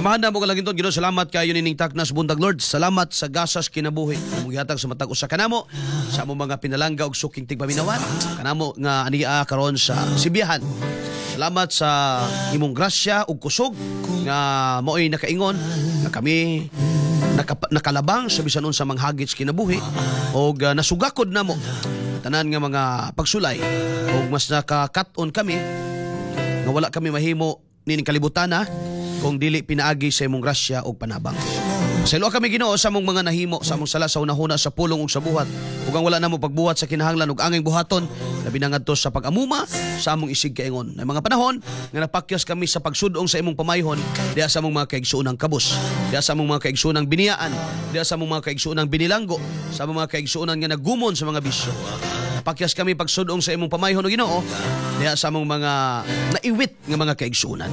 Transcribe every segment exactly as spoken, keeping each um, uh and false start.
Amahan na mo ka lang ito, Ginoo, salamat kayo nining taknas buntag Lord. Salamat sa gasas kinabuhi. Among gihatag sa matag usa kanamo sa among mga pinalangga ug suking tigpaminawan. Kanamo nga ania karon sa Sibiyahan. Salamat sa imong grasya ug kusog nga mo'y nakaingon nga kami naka, nakalabang sa bisan unsa mang hagits kinabuhi ug uh, nasugakod namo tanan nga mga pagsulay ug mas nakakat-on kami nga wala kami mahimo nining kalibutan na kung dili pinaagi sa imong grasya ug panabang. Pasaylo kami Ginoo sa among mga nahimo sa among sala sa unahuna sa pulong ug sa buhat ug ang wala namo pagbuhat sa kinahanglan ug anging buhaton labi na ngadto sa pag-amuma sa among isig kaingon. May mga panahon nga napakyas kami sa pagsudong sa imong pamayhon diha sa among mga kaigsuonang kabus, diha sa among mga kaigsuonang biniyaan, diha sa among mga kaigsuonang binilanggo, sa among mga kaigsuonan nga nagumon sa mga bisyo. Napakyas kami pagsudong sa imong pamayhon o Ginoo diha sa among mga naiwit nga mga kaigsuonan.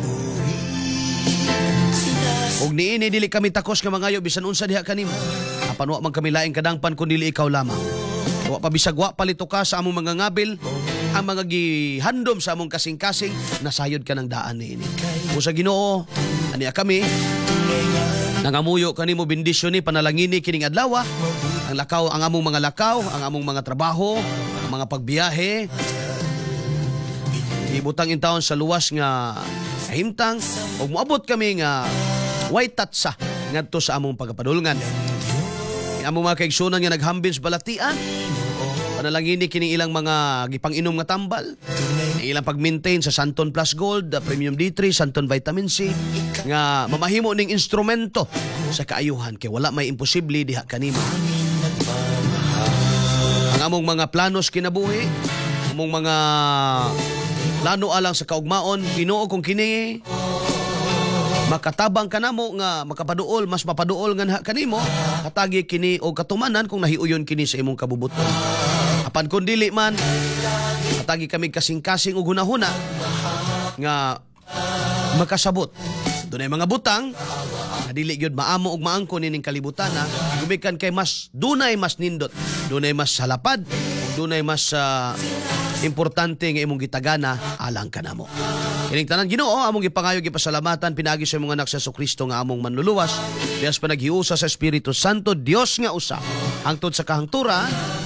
Og niini dili kami takos nga mangayo bisan unsa diha kanimo. Apan wa man kami laing kadangpan kun dili ikaw lamang. Wa pa bisag wa palito ka sa among mga ngabil, ang mga gihandom sa among kasing-kasing nasayod ka ng daan niini. O sa Ginoo, aniya kami nangamuyo kanimo bendisyon ni panalangini kining adlaw. Ang lakaw, ang among mga lakaw, ang among mga trabaho, ang mga pagbiyahe. Ibutang intawon sa luwas nga kahimtang ug moabot kami nga way tatsa ngadto sa among pagapadulngan. Ang among mga kaigsuonan nga naghambin sa balatian, panalangini kining ilang mga gipang-inom nga tambal, ang ilang pag-maintain sa Santon Plus Gold, Premium D three, Santon Vitamin C, nga mamahimo ning instrumento sa kaayuhan kay wala may imposible diha kanimo. Ang among mga planos kinabuhi, among mga plano alang sa kaugmaon, Ginoo kung kini makatabang kanamo nga makapaduol mas mapaduol nga kanimo katagi kini o katumanan kung nahiuyon kini sa imong kabubuton. Apan kun dili man katagi kami kasing-kasing ug hunahuna nga makasabot. Dunay mga butang nga dili gyud maamo ug maangkon nining kalibutan na gumikan kay mas dunay mas nindot, dunay mas salapad, dunay mas uh, importante nga imong gitagana alang kanamo. Kining tanan Ginoo among gipangayo gipasalamatan pinaagi sa mga anak sa Jesucristo nga among manluluwas. Dias panaghiusa sa Espiritu Santo Dios nga usa hangtod sa kahangturan